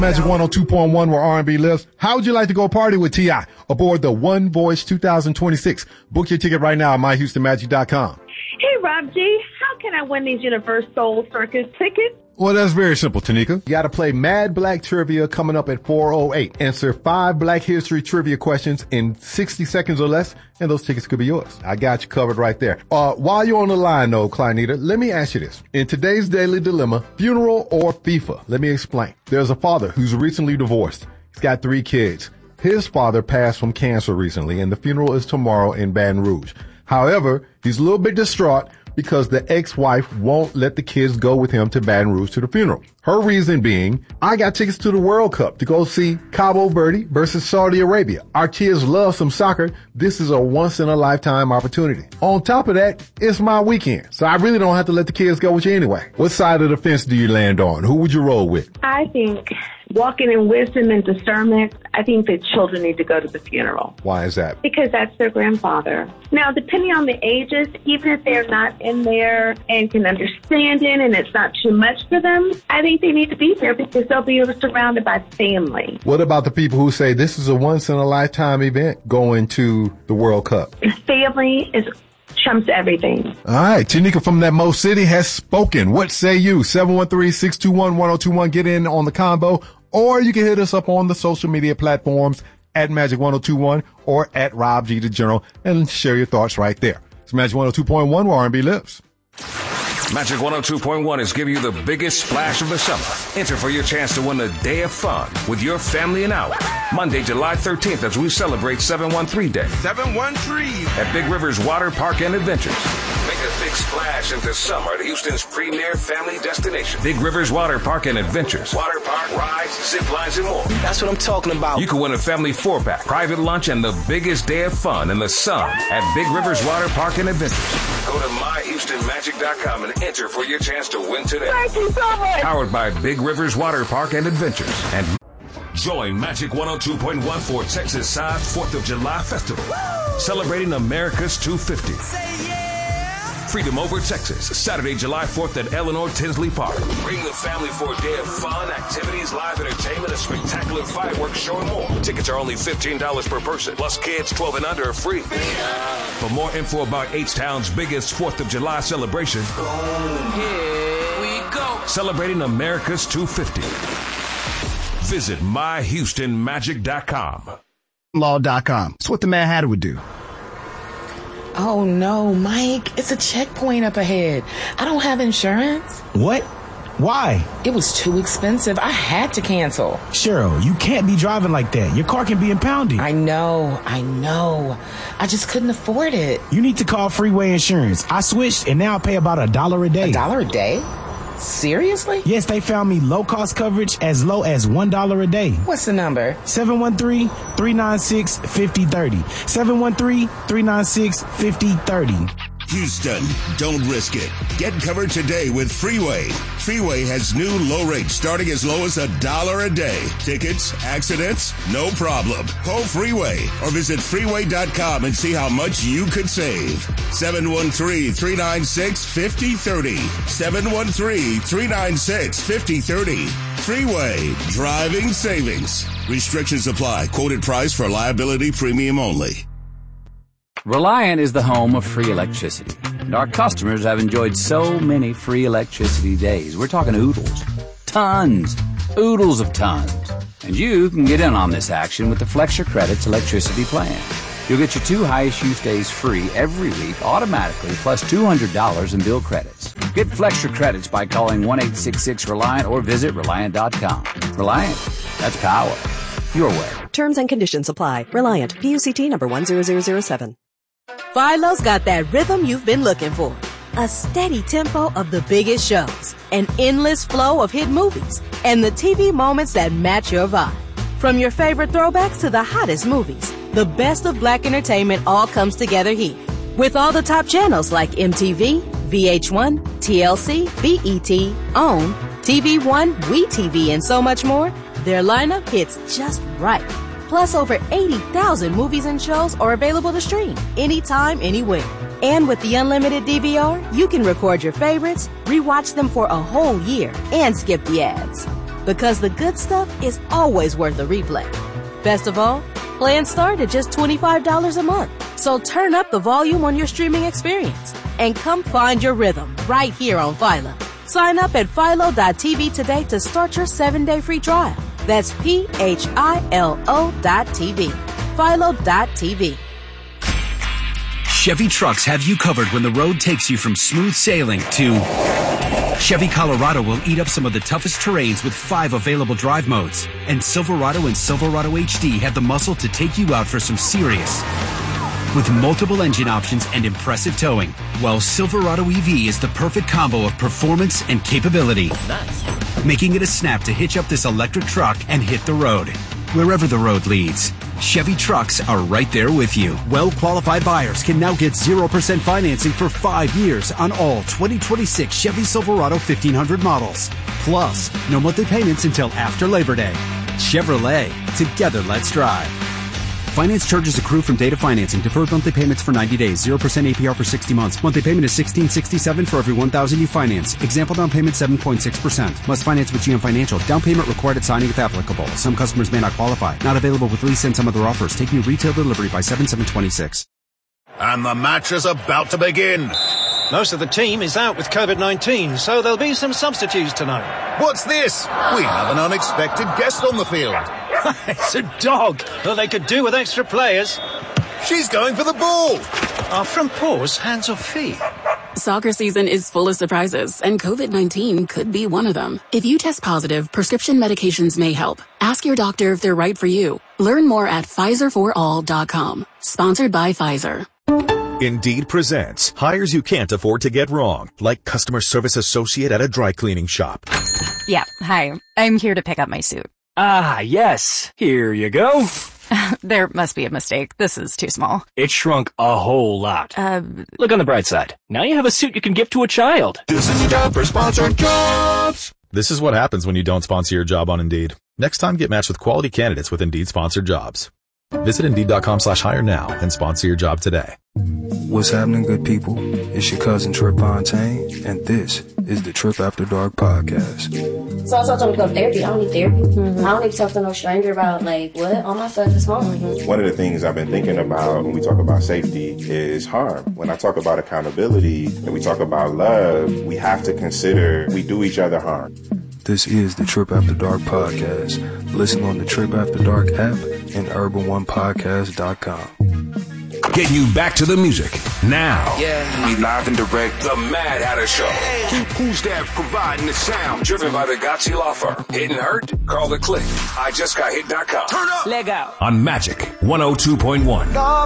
Magic 102.1 where R&B lives. How would you like to go party with T.I. aboard the One Voice 2026? Book your ticket right now at myhoustonmagic.com. Hey, Rob G, how can I win these Universal Circus tickets? Well, that's very simple, Tanika. You got to play Mad Black Trivia coming up at 4:08. Answer 5 Black History trivia questions in 60 seconds or less, and those tickets could be yours. I got you covered right there. While you're on the line, though, Clynita, let me ask you this. In today's Daily Dilemma, funeral or FIFA? Let me explain. There's a father who's recently divorced. He's got 3 kids. His father passed from cancer recently, and the funeral is tomorrow in Baton Rouge. However, he's a little bit distraught because the ex-wife won't let the kids go with him to Baton Rouge to the funeral. Her reason being, I got tickets to the World Cup to go see Cabo Verde versus Saudi Arabia. Our kids love some soccer. This is a once-in-a-lifetime opportunity. On top of that, it's my weekend, so I really don't have to let the kids go with you anyway. What side of the fence do you land on? Who would you roll with? I think, walking in wisdom and discernment, I think that children need to go to the funeral. Why is that? Because that's their grandfather. Now, depending on the ages, even if they're not in there and can understand it and it's not too much for them, I think they need to be there because they'll be surrounded by family. What about the people who say this is a once-in-a-lifetime event, going to the World Cup? Family trumps everything. All right. Tanika from that Mo City has spoken. What say you? 713-621-1021. Get in on the combo. Or you can hit us up on the social media platforms at Magic 1021 or at Rob G the General and share your thoughts right there. It's Magic 102.1 where R&B lives. Magic 102.1 is giving you the biggest splash of the summer. Enter for your chance to win a day of fun with your family and out. Monday, July 13th, as we celebrate 713 Day. 713 at Big Rivers Water Park and Adventures. Make a big splash into summer at Houston's premier family destination. Big Rivers Water Park and Adventures. Water park, rides, zip lines, and more. That's what I'm talking about. You can win a family 4-pack, private lunch, and the biggest day of fun in the sun at Big Rivers Water Park and Adventures. Go to myhoustonmagic.com and enter for your chance to win today. Thank you so much. Powered by Big Rivers Water Park and Adventures. And join Magic 102.1 for Texas Side 4th of July Festival. Celebrating America's 250. Freedom Over Texas, Saturday, July 4th at Eleanor Tinsley Park. Bring the family for a day of fun, activities, live entertainment, a spectacular fireworks show, and more. Tickets are only $15 per person, plus kids 12 and under are free. For more info about H-Town's biggest 4th of July celebration, Here we go. celebrating America's 250. Visit myhoustonmagic.com. Law.com. It's what the Mad Hatter would do. Oh no, Mike, it's a checkpoint up ahead. I don't have insurance. What? Why? It was too expensive. I had to cancel. Cheryl, you can't be driving like that. Your car can be impounded. I know. I just couldn't afford it. You need to call Freeway Insurance. I switched and now I pay about $1 a day. $1 a day? Seriously? Yes, they found me low-cost coverage as low as $1 a day. What's the number? 713-396-5030. 713-396-5030. Houston, don't risk it. Get covered today with Freeway. Freeway has new low rates starting as low as $1 a day. Tickets, accidents, no problem. Call Freeway or visit freeway.com and see how much you could save. 713-396-5030. 713-396-5030. Freeway, driving savings. Restrictions apply. Quoted price for liability premium only. Reliant is the home of free electricity, and our customers have enjoyed so many free electricity days. We're talking oodles. Tons. Oodles of tons. And you can get in on this action with the Flex Your Credits electricity plan. You'll get your 2 highest use days free every week automatically, plus $200 in bill credits. Get Flex Your Credits by calling 1-866-RELIANT or visit Reliant.com. Reliant. That's power. Your way. Terms and conditions apply. Reliant. PUCT number 10007. Philo's got that rhythm you've been looking for. A steady tempo of the biggest shows, an endless flow of hit movies, and the TV moments that match your vibe. From your favorite throwbacks to the hottest movies, the best of black entertainment all comes together here. With all the top channels like MTV, VH1, TLC, BET, OWN, TV One, WeTV, and so much more, their lineup hits just right. Plus, over 80,000 movies and shows are available to stream anytime, anywhere. And with the unlimited DVR, you can record your favorites, rewatch them for a whole year, and skip the ads. Because the good stuff is always worth a replay. Best of all, plans start at just $25 a month. So turn up the volume on your streaming experience and come find your rhythm right here on Philo. Sign up at Philo.tv today to start your 7-day free trial. That's PHILO.TV. Philo.tv. Chevy trucks have you covered when the road takes you from smooth sailing to... Chevy Colorado will eat up some of the toughest terrains with 5 available drive modes. And Silverado and Silverado HD have the muscle to take you out for some serious. With multiple engine options and impressive towing, while Silverado EV is the perfect combo of performance and capability. Nice. Making it a snap to hitch up this electric truck and hit the road. Wherever the road leads, Chevy trucks are right there with you. Well-qualified buyers can now get 0% financing for 5 years on all 2026 Chevy Silverado 1500 models. Plus, no monthly payments until after Labor Day. Chevrolet, together let's drive. Finance charges accrue from date of financing. Deferred monthly payments for 90 days. 0% APR for 60 months. Monthly payment is $1,667 for every $1,000 you finance. Example down payment 7.6%. Must finance with GM Financial. Down payment required at signing if applicable. Some customers may not qualify. Not available with lease and some other offers. Taking retail delivery by 7/7/26. And the match is about to begin. Most of the team is out with COVID-19, so there'll be some substitutes tonight. What's this? We have an unexpected guest on the field. It's a dog. Well, they could do with extra players. She's going for the ball. Are front paws hands or feet? Soccer season is full of surprises, and COVID-19 could be one of them. If you test positive, prescription medications may help. Ask your doctor if they're right for you. Learn more at PfizerForAll.com. Sponsored by Pfizer. Indeed presents hires you can't afford to get wrong, like customer service associate at a dry cleaning shop. Yeah, hi. I'm here to pick up my suit. Ah, yes. Here you go. There must be a mistake. This is too small. It shrunk a whole lot. Look on the bright side. Now you have a suit you can give to a child. This is time for Sponsored Jobs. This is what happens when you don't sponsor your job on Indeed. Next time, get matched with quality candidates with Indeed sponsored jobs. Visit Indeed.com/hire now and sponsor your job today. What's happening, good people? It's your cousin Trip Fontaine, and this is the Trip After Dark podcast. So I told him to go to therapy. I don't need therapy. I don't need to talk to no stranger about, like, what? All my stuff is home. One of the things I've been thinking about when we talk about safety is harm. When I talk about accountability and we talk about love, we have to consider we do each other harm. This is the Trip After Dark podcast. Listen on the Trip After Dark app and urban1podcast.com. Getting you back to the music now. Yeah, we live and direct. The Mad Hatter Show. Who's that providing the sound? Driven by the Gotchi Law Firm. Hit and Hurt? Call the Click. IJustGotHit.com. Turn up. Leg out. On Magic 102.1.